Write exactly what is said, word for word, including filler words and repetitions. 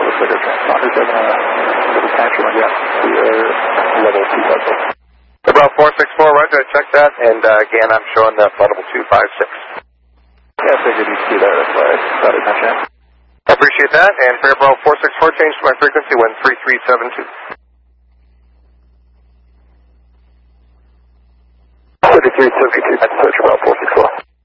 looks like our transponder's having a little tantrum again. We are level two five six. About four six four, roger, I checked that, and uh, again, I'm showing the audible two five six. Yeah, I figured you'd see that, that's why I thought I'd mention it. I appreciate that, and Fair Bravo four six four, change to my frequency when three three seven two. thirty-three seventy-two, that's Bravo four six four.